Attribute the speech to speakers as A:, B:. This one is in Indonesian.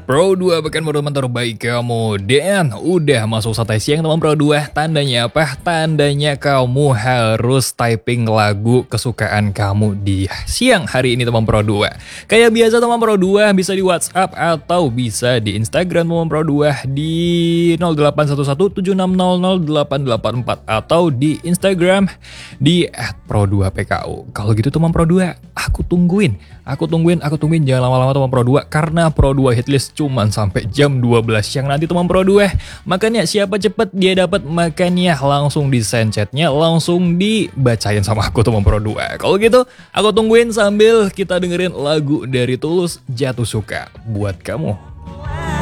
A: Pro 2 bahkan teman terbaik kamu. Dan udah masuk santai siang teman Pro 2. Tandanya apa? Tandanya kamu harus typing lagu kesukaan kamu di siang hari ini teman Pro 2. Kayak biasa teman Pro 2 bisa di WhatsApp atau bisa di Instagram teman Pro 2 di 081176000884 atau di Instagram di @pro2pku. Kalau gitu teman Pro 2, aku tungguin. Jangan lama-lama teman Pro 2 karena Pro 2 hitlist cuman sampai jam 12 siang nanti teman Pro 2. Makanya siapa cepet dia dapat, makanya langsung di send chatnya, langsung dibacain sama aku teman Pro 2. Kalau gitu aku tungguin sambil kita dengerin lagu dari Tulus, Jatuh Suka buat kamu.